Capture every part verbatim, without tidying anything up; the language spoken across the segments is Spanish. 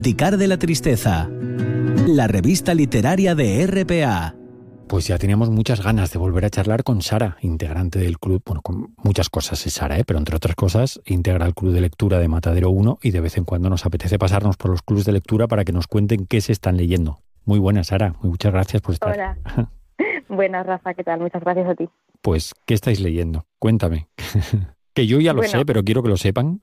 Ticar de la Tristeza, la revista literaria de R P A. Pues ya teníamos muchas ganas de volver a charlar con Sara, integrante del club, bueno, con muchas cosas es Sara, ¿eh? Pero entre otras cosas, integra el club de lectura de Matadero uno y de vez en cuando nos apetece pasarnos por los clubs de lectura para que nos cuenten qué se están leyendo. Muy buenas, Sara, muchas gracias por estar. Hola. Buenas, Rafa, ¿qué tal? Muchas gracias a ti. Pues, ¿qué estáis leyendo? Cuéntame. Que yo ya lo bueno, sé, pero quiero que lo sepan.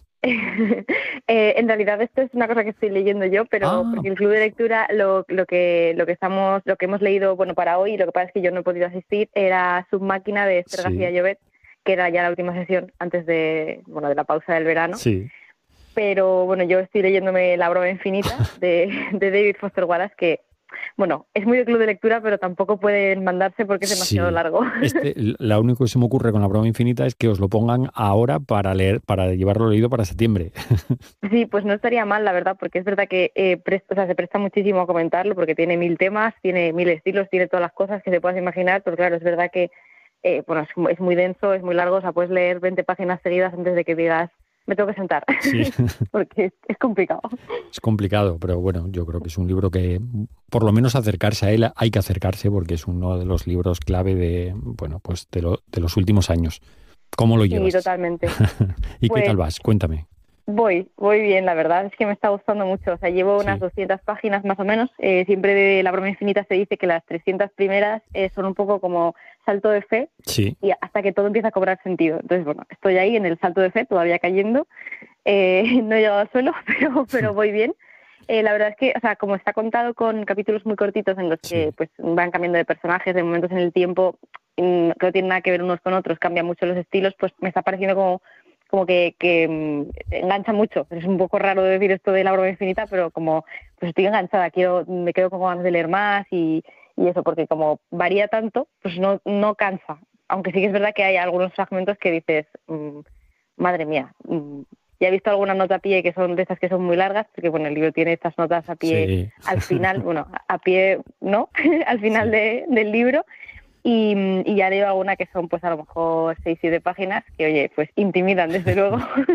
eh, en realidad esto es una cosa que estoy leyendo yo, pero Ah. porque el club de lectura lo, lo que lo que estamos lo que hemos leído bueno para hoy, lo que pasa es que yo no he podido asistir, era Submáquina de Esther Sí. García Llobet, que era ya la última sesión antes de bueno de la pausa del verano. Sí. Pero bueno, yo estoy leyéndome La broma infinita de, de David Foster Wallace, que bueno, es muy de club de lectura, pero tampoco pueden mandarse porque es demasiado Sí. largo. Este, la único que se me ocurre con La broma infinita es que os lo pongan ahora para leer, para llevarlo leído para septiembre. Sí, pues no estaría mal, la verdad, porque es verdad que eh, presta, o sea, se presta muchísimo a comentarlo, porque tiene mil temas, tiene mil estilos, tiene todas las cosas que se puedas imaginar, pero claro, es verdad que eh, bueno, es, es muy denso, es muy largo, o sea, puedes leer veinte páginas seguidas antes de que digas, me tengo que sentar, Sí. porque es, es complicado. Es complicado, pero bueno, yo creo que es un libro que, por lo menos acercarse a él, hay que acercarse porque es uno de los libros clave de, bueno, pues de, lo, de los últimos años. ¿Cómo lo llevas? Sí, totalmente. ¿Y Pues, qué tal vas? Cuéntame. Voy, voy bien, la verdad es que me está gustando mucho. O sea, llevo unas Sí. doscientas páginas más o menos. Eh, siempre de La broma infinita se dice que las trescientas primeras eh, son un poco como salto de fe Sí. y hasta que todo empieza a cobrar sentido. Entonces, bueno, estoy ahí en el salto de fe, todavía cayendo. Eh, no he llegado al suelo, pero, pero voy bien. Eh, la verdad es que, o sea, como está contado con capítulos muy cortitos en los que Sí. pues van cambiando de personajes, de momentos en el tiempo, mm, que no tienen nada que ver unos con otros, cambian mucho los estilos, pues me está pareciendo como como que, que mm, engancha mucho. Es un poco raro decir esto de La broma infinita, pero como pues estoy enganchada, quiero, me quedo con ganas de leer más y, y eso, porque como varía tanto, pues no, no cansa. Aunque sí que es verdad que hay algunos fragmentos que dices, mmm, madre mía, mmm, ya he visto alguna nota a pie que son de estas que son muy largas, porque bueno, el libro tiene estas notas a pie Sí. al final, bueno, a pie no, al final Sí. de, del libro. Y, y ya leo alguna que son pues a lo mejor seis, siete páginas que oye, pues intimidan desde luego.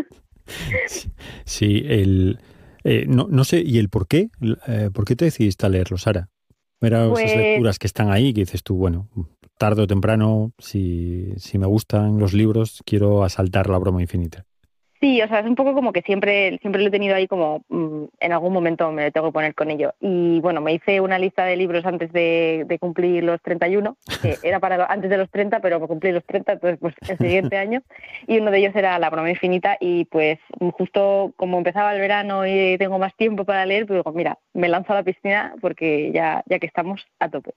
Sí, sí, el, eh, no, no sé, ¿y el por qué? Eh, ¿Por qué te decidiste a leerlo, Sara? Eran Pues esas lecturas que están ahí que dices tú, bueno, tarde o temprano, si, si me gustan los libros, quiero asaltar La broma infinita. sí, o sea, es un poco como que siempre siempre lo he tenido ahí como mmm, en algún momento me tengo que poner con ello. Y bueno, me hice una lista de libros antes de, de cumplir los treinta y uno, que era para antes de los treinta, pero me cumplí los treinta, entonces pues el siguiente año. Y uno de ellos era La broma infinita y pues justo como empezaba el verano y tengo más tiempo para leer, pues digo, mira, me lanzo a la piscina porque ya, ya que estamos a tope.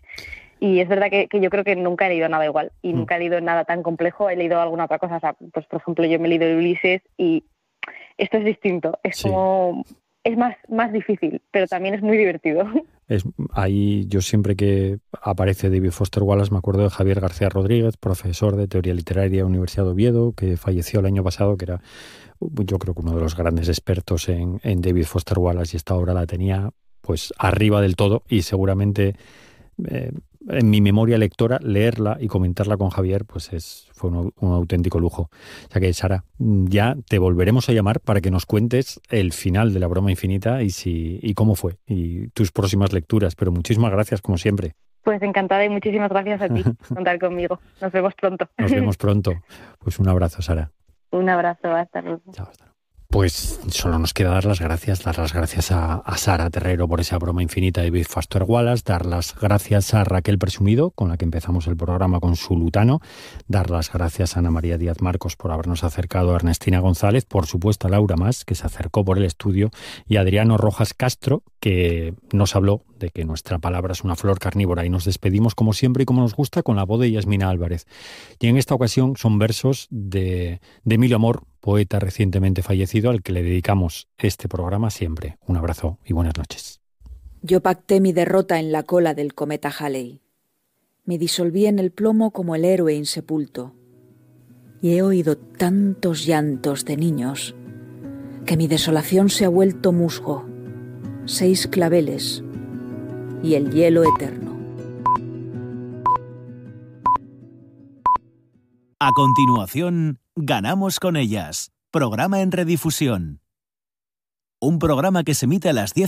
Y es verdad que, que yo creo que nunca he leído nada igual y nunca he leído nada tan complejo. He leído alguna otra cosa, o sea, pues por ejemplo yo me he leído Ulises y esto es distinto, es Sí. como es más más difícil, pero también es muy divertido. Es, ahí yo siempre que aparece David Foster Wallace me acuerdo de Javier García Rodríguez, profesor de Teoría Literaria Universidad de Oviedo, que falleció el año pasado, que era yo creo que uno de los grandes expertos en, en David Foster Wallace y esta obra la tenía pues arriba del todo y seguramente eh, en mi memoria lectora leerla y comentarla con Javier pues es fue un, un auténtico lujo. O sea que Sara, ya te volveremos a llamar para que nos cuentes el final de La broma infinita y si y cómo fue y tus próximas lecturas, pero muchísimas gracias como siempre. Pues encantada y muchísimas gracias a ti por contar conmigo. Nos vemos pronto. Nos vemos pronto. Pues un abrazo, Sara. Un abrazo, hasta luego. Chao, hasta luego. Pues solo nos queda dar las gracias, dar las gracias a, a Sara Terrero por esa broma infinita de David Foster Wallace, dar las gracias a Raquel Presumido, con la que empezamos el programa con su Lutano, dar las gracias a Ana María Díaz Marcos por habernos acercado a Ernestina González, por supuesto a Laura Mas, que se acercó por el estudio, y a Adriano Rojas Castro, que nos habló de que nuestra palabra es una flor carnívora, y nos despedimos como siempre y como nos gusta con la voz de Yasmina Álvarez. Y en esta ocasión son versos de, de Emilio Amor, poeta recientemente fallecido, al que le dedicamos este programa siempre. Un abrazo y buenas noches. Yo pacté mi derrota en la cola del cometa Halley. Me disolví en el plomo como el héroe insepulto. Y he oído tantos llantos de niños que mi desolación se ha vuelto musgo, seis claveles y el hielo eterno. A continuación, Ganamos con ellas, programa en redifusión. un programa que se emite a las diez